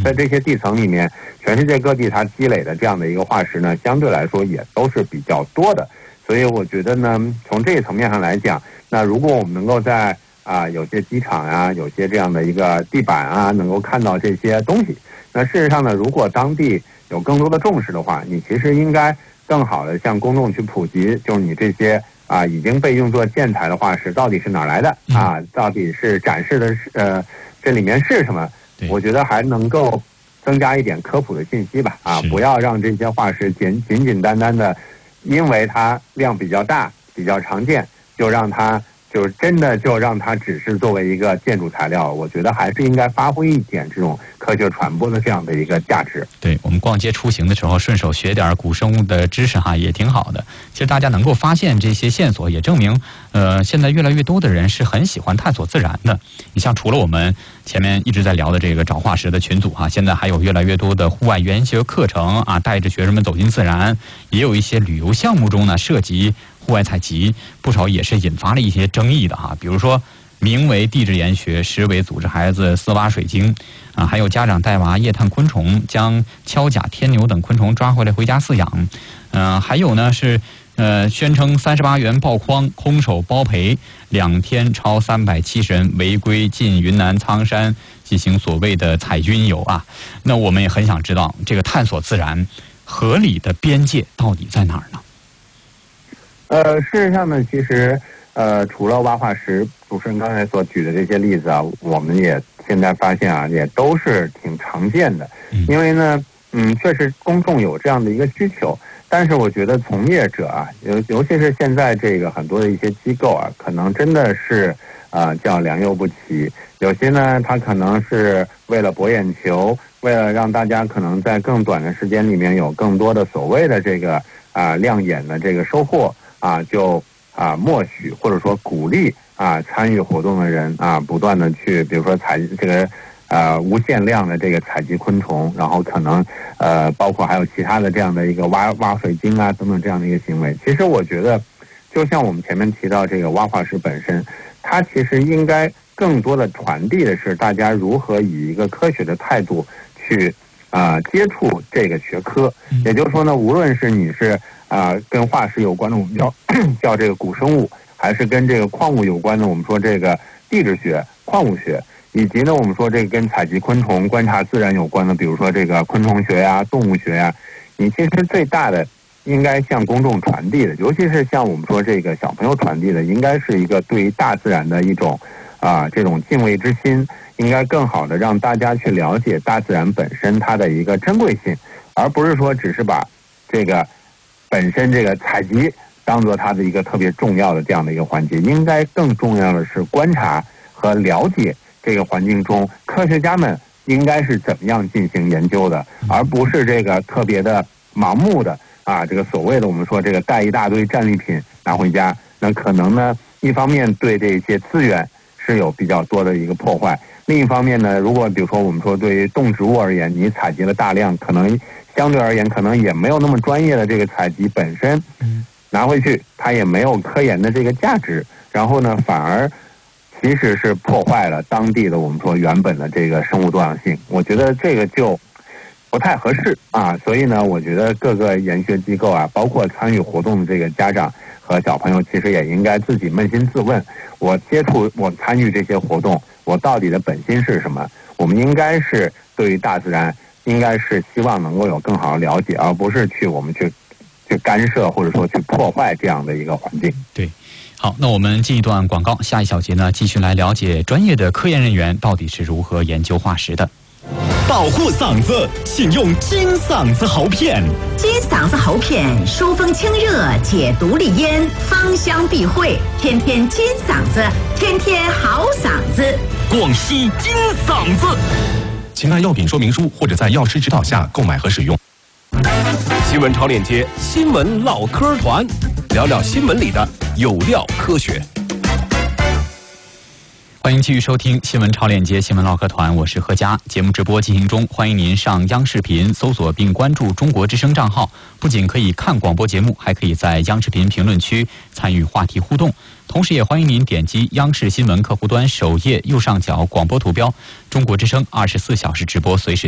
在这些地层里面，全世界各地它积累的这样的一个化石呢，相对来说也都是比较多的。所以我觉得呢，从这个层面上来讲，那如果我们能够在有些机场啊，有些这样的一个地板啊，能够看到这些东西，那事实上呢，如果当地有更多的重视的话，你其实应该更好的向公众去普及，就是你这些已经被用作建材的化石到底是哪儿来的到底是展示的这里面是什么？我觉得还能够增加一点科普的信息吧不要让这些化石简单的，因为它量比较大、比较常见，就让它只是作为一个建筑材料。我觉得还是应该发挥一点这种科学传播的这样的一个价值。 对，我们逛街出行的时候顺手学点古生物的知识也挺好的。其实大家能够发现这些线索，也证明现在越来越多的人是很喜欢探索自然的。你像除了我们前面一直在聊的这个找化石的群组现在还有越来越多的户外研学课程带着学生们走进自然，也有一些旅游项目中呢涉及户外采集，不少也是引发了一些争议的比如说名为地质研学，实为组织孩子私挖水晶还有家长带娃夜探昆虫，将锹甲、天牛等昆虫抓回来回家饲养还有呢是宣称38元爆筐空手包赔，2天超370人违规进云南苍山进行所谓的采菌游那我们也很想知道，这个探索自然合理的边界到底在哪儿呢？ 事实上呢，其实除了挖化石，主持人刚才所举的这些例子我们也现在发现也都是挺常见的。因为呢，确实公众有这样的一个需求，但是我觉得从业者尤其是现在这个很多的一些机构可能真的是叫良莠不齐。有些呢，它可能是为了博眼球，为了让大家可能在更短的时间里面有更多的所谓的这个亮眼的这个收获就默许或者说鼓励参与活动的人不断的去，比如说采这个无限量的这个采集昆虫，然后可能包括还有其他的这样的一个挖水晶等等这样的一个行为。其实我觉得，就像我们前面提到这个挖化石本身，它其实应该更多的传递的是大家如何以一个科学的态度去接触这个学科。也就是说呢，无论是你是跟化石有关的，我们叫这个古生物，还是跟这个矿物有关的，我们说这个地质学、矿物学，以及呢我们说这个跟采集昆虫、观察自然有关的，比如说这个昆虫学动物学你其实最大的应该向公众传递的，尤其是像我们说这个小朋友传递的，应该是一个对于大自然的一种这种敬畏之心，应该更好的让大家去了解大自然本身它的一个珍贵性，而不是说只是把这个本身这个采集当做它的一个特别重要的这样的一个环节。应该更重要的是观察和了解这个环境中科学家们应该是怎么样进行研究的，而不是这个特别的盲目的这个所谓的我们说这个带一大堆战利品拿回家，那可能呢一方面对这些资源是有比较多的一个破坏，另一方面呢，如果比如说我们说对于动植物而言，你采集了大量，可能相对而言可能也没有那么专业的这个采集本身拿回去，它也没有科研的这个价值，然后呢反而其实是破坏了当地的我们说原本的这个生物多样性。我觉得这个就不太合适所以呢我觉得各个研学机构包括参与活动的这个家长和小朋友，其实也应该自己扪心自问，我参与这些活动，我到底的本心是什么？我们应该是对于大自然应该是希望能够有更好的了解，而不是我们去干涉或者说去破坏这样的一个环境。 对，好，那我们进一段广告，下一小节呢继续来了解专业的科研人员到底是如何研究化石的。 保护嗓子，请用金嗓子喉片。 金嗓子喉片疏风清热，解毒利咽，芳香避秽，天天金嗓子，天天好嗓子。 广西金嗓子。请按药品说明书或者在药师指导下购买和使用。新闻潮链接，新闻唠嗑团，聊聊新闻里的有料科学。 欢迎继续收听新闻超链接新闻唠嗑团，我是何佳。节目直播进行中，欢迎您上央视频搜索并关注中国之声账号，不仅可以看广播节目，还可以在央视频评论区参与话题互动。同时也欢迎您点击央视新闻客户端首页右上角广播图标，中国之声24小时直播随时